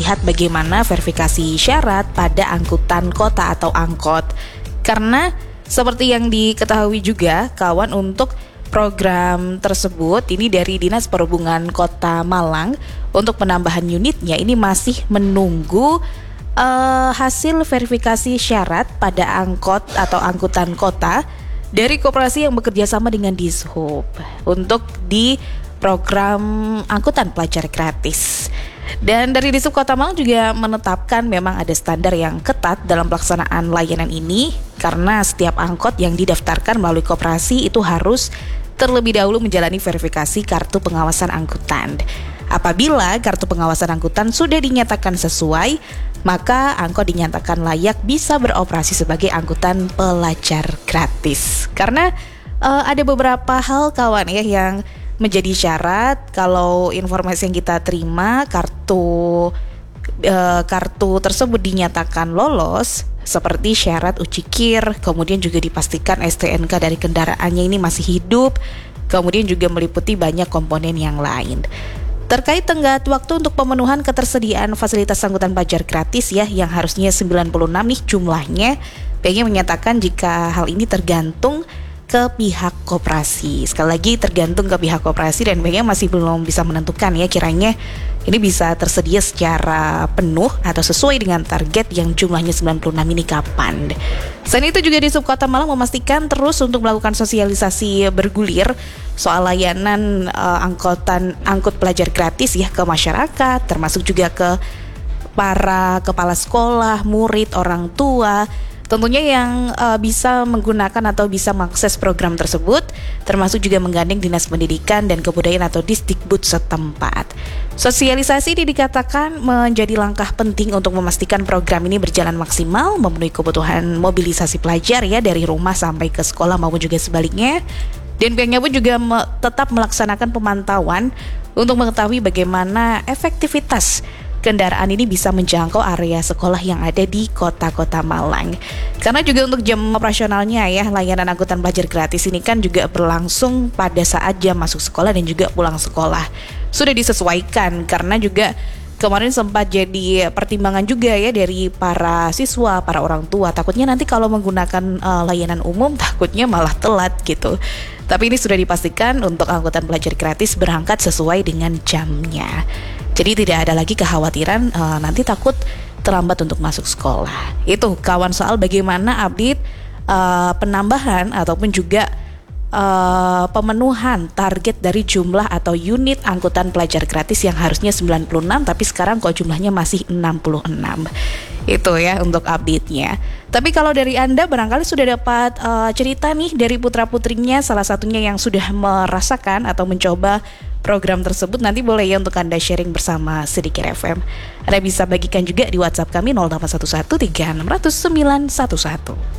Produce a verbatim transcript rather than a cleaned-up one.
lihat bagaimana verifikasi syarat pada angkutan kota atau angkot. Karena seperti yang diketahui juga kawan, untuk program tersebut ini dari Dinas Perhubungan Kota Malang untuk penambahan unitnya ini masih menunggu uh, hasil verifikasi syarat pada angkot atau angkutan kota dari koperasi yang bekerja sama dengan Dishub untuk di program angkutan pelajar gratis. Dan dari Dishub Kota Malang juga menetapkan memang ada standar yang ketat dalam pelaksanaan layanan ini, karena setiap angkot yang didaftarkan melalui koperasi itu harus terlebih dahulu menjalani verifikasi kartu pengawasan angkutan. Apabila kartu pengawasan angkutan sudah dinyatakan sesuai, maka angkot dinyatakan layak bisa beroperasi sebagai angkutan pelajar gratis. Karena uh, ada beberapa hal kawan ya yang menjadi syarat kalau informasi yang kita terima kartu uh, kartu tersebut dinyatakan lolos, seperti syarat uji kir, kemudian juga dipastikan S T N K dari kendaraannya ini masih hidup, kemudian juga meliputi banyak komponen yang lain. Terkait tenggat waktu untuk pemenuhan ketersediaan fasilitas angkutan pelajar gratis ya, yang harusnya sembilan puluh enam nih jumlahnya, P G menyatakan jika hal ini tergantung ke pihak koperasi. Sekali lagi tergantung ke pihak koperasi, dan P G masih belum bisa menentukan ya kiranya ini bisa tersedia secara penuh atau sesuai dengan target yang jumlahnya sembilan puluh enam ini kapan. Selain itu juga Dishub Kota Malang memastikan terus untuk melakukan sosialisasi bergulir soal layanan uh, angkutan angkut pelajar gratis ya ke masyarakat, termasuk juga ke para kepala sekolah, murid, orang tua, tentunya yang uh, bisa menggunakan atau bisa mengakses program tersebut, termasuk juga menggandeng Dinas Pendidikan dan Kebudayaan atau Disdikbud setempat. Sosialisasi ini dikatakan menjadi langkah penting untuk memastikan program ini berjalan maksimal, memenuhi kebutuhan mobilisasi pelajar ya dari rumah sampai ke sekolah maupun juga sebaliknya. Dan pihaknya pun juga me- tetap melaksanakan pemantauan untuk mengetahui bagaimana efektivitas kendaraan ini bisa menjangkau area sekolah yang ada di kota-kota Malang. Karena juga untuk jam operasionalnya ya, layanan angkutan pelajar gratis ini kan juga berlangsung pada saat jam masuk sekolah dan juga pulang sekolah. Sudah disesuaikan karena juga kemarin sempat jadi pertimbangan juga ya dari para siswa, para orang tua. Takutnya nanti kalau menggunakan uh, layanan umum takutnya malah telat gitu. Tapi ini sudah dipastikan untuk angkutan pelajar gratis berangkat sesuai dengan jamnya. Jadi tidak ada lagi kekhawatiran uh, nanti takut terlambat untuk masuk sekolah. Itu kawan soal bagaimana update uh, penambahan ataupun juga uh, pemenuhan target dari jumlah atau unit angkutan pelajar gratis yang harusnya sembilan puluh enam tapi sekarang kok jumlahnya masih enam puluh enam. Itu ya untuk update-nya. Tapi kalau dari Anda barangkali sudah dapat uh, cerita nih dari putra-putrinya, salah satunya yang sudah merasakan atau mencoba program tersebut, nanti boleh ya untuk Anda sharing bersama Sedikit F M. Anda bisa bagikan juga di WhatsApp kami nol delapan satu satu tiga enam nol nol sembilan satu satu.